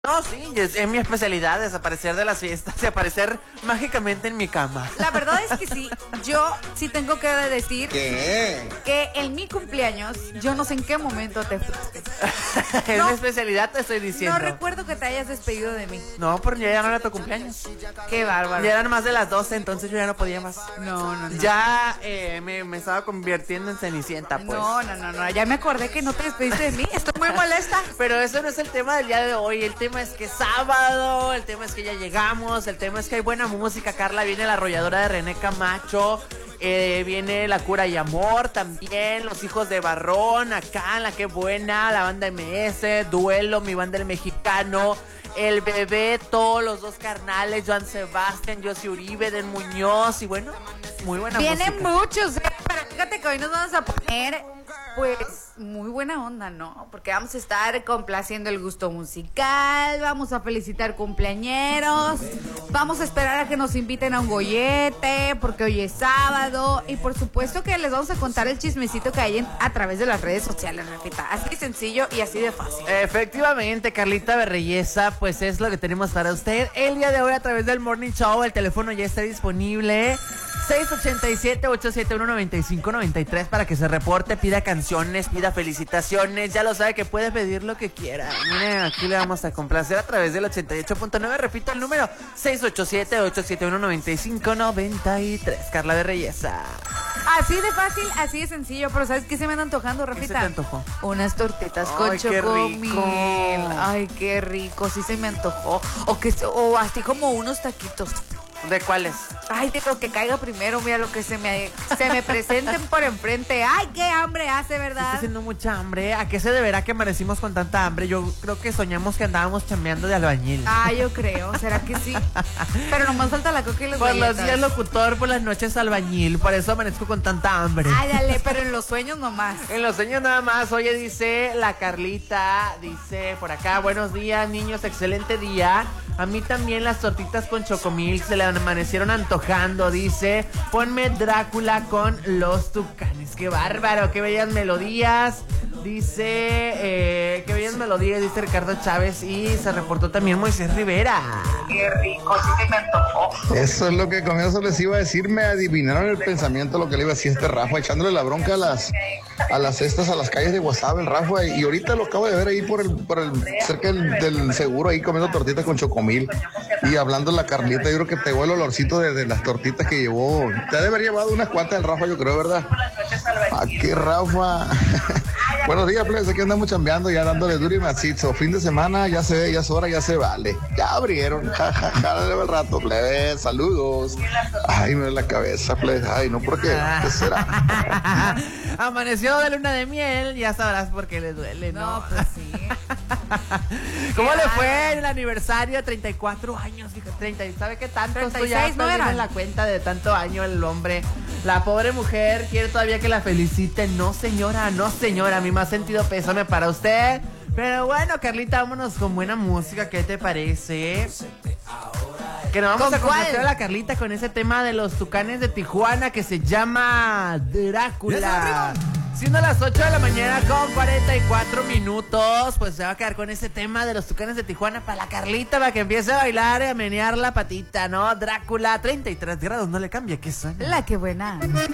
No, sí, es mi especialidad, desaparecer de las fiestas y aparecer mágicamente en mi cama. La verdad es que sí, yo sí tengo que decir ¿Qué? que en mi cumpleaños, yo no sé en qué momento te fuiste. Es No. mi especialidad, te estoy diciendo. No recuerdo que te hayas despedido de mí. No, porque ya no era tu cumpleaños. Qué bárbaro. Ya eran más de las 12, entonces yo ya no podía más. No. Ya me estaba convirtiendo en Cenicienta, pues. No, ya me acordé que no te despediste de mí. Estoy muy molesta. Pero eso no es el tema del día de hoy. El tema es que es sábado, el tema es que ya llegamos, el tema es que hay buena música. Carla, viene la arrolladora de René Camacho, viene La Cura y Amor también, Los Hijos de Barrón, acá, La Qué Buena, la banda MS, Duelo, mi banda El Mexicano, El Bebé, todos los dos carnales, Joan Sebastián, Josie Uribe, Den Muñoz, y bueno, muy buena Vienen música. muchos, pero fíjate que hoy nos vamos a poner, pues, muy buena onda, ¿no? Porque vamos a estar complaciendo el gusto musical, vamos a felicitar cumpleañeros, vamos a esperar a que nos inviten a un gollete, porque hoy es sábado, y por supuesto que les vamos a contar el chismecito que hay a través de las redes sociales, Rafita. Así de sencillo y así de fácil. Efectivamente, Carlita Berreyesa, pues es lo que tenemos para usted el día de hoy a través del Morning Show. El teléfono ya está disponible, 687-871-9593, para que se reporte, pida canciones, pida felicitaciones. Ya lo sabe que puede pedir lo que quiera. Mire, aquí le vamos a complacer a través del 88.9. Repito el número, 687-871-9593. Carla Berreyesa. Así de fácil, así de sencillo, pero ¿sabes qué se me anda antojando, Rafita? ¿Qué se te antojó? Unas tortitas Ay, con qué chocomil. rico. Ay, qué rico, sí se me antojó. O así como unos taquitos. ¿De cuáles? Ay, de lo que caiga primero, mira lo que se me presenten por enfrente. Ay, qué hambre hace, Está ¿verdad? haciendo mucha hambre. ¿A qué se deberá que amanecimos con tanta hambre? Yo creo que soñamos que andábamos chambeando de albañil. Ah, yo creo, ¿será que sí? Pero nomás falta la coca y las Por los galletas. días locutor, por las noches albañil. Por eso amanezco con tanta hambre. Ay, dale, pero en los sueños nomás. En los sueños nada más. Oye, dice la Carlita, dice por acá, buenos días, niños, excelente día. A mí también las tortitas con chocomil se le amanecieron antojando, dice. Ponme Drácula con los Tucanes. Qué bárbaro, qué bellas melodías. Dice, qué bellas melodías, dice Ricardo Chávez. Y se reportó también Moisés Rivera. Qué rico, sí se me antojó. Eso es lo que con eso les iba a decir. Me adivinaron el pensamiento, lo que le iba a decir Rafa, echándole la bronca a las calles de WhatsApp, el Rafa. Y ahorita lo acabo de ver ahí por el cerca del seguro, ahí comiendo tortitas con chocomil. Y hablando la Carlita, yo creo que pegó el olorcito de las tortitas que llevó. Te ha de haber llevado unas cuantas el Rafa, yo creo, ¿verdad? Aquí, Rafa. Buenos días, plebes, aquí andamos chambeando, ya dándole duro y macizo. Fin de semana, ya se ve, ya es hora, ya se vale. Ya abrieron, dale el rato, plebes, saludos. Ay, me duele la cabeza, plebes, ay, no, ¿por qué? ¿Qué será? Amaneció de luna de miel, ya sabrás por qué le duele, ¿no? No, pues sí. ¿Cómo le fue en el aniversario de 34 años? Fíjate, 30, ¿sabe qué tanto? 36 ya no perdimos eran. la cuenta de tanto año el hombre. La pobre mujer quiere todavía que la feliciten. No, señora, mi más sentido pésame para usted. Pero bueno, Carlita, vámonos con buena música, ¿qué te parece? Que nos vamos ¿Con a complacer cuál? a la Carlita con ese tema de los Tucanes de Tijuana que se llama Drácula. Siendo las 8 de la mañana con 44 minutos, pues se va a quedar con ese tema de los Tucanes de Tijuana para la Carlita, para que empiece a bailar y a menear la patita, ¿no? Drácula, 33 grados, no le cambia, ¿qué suena? La que buena.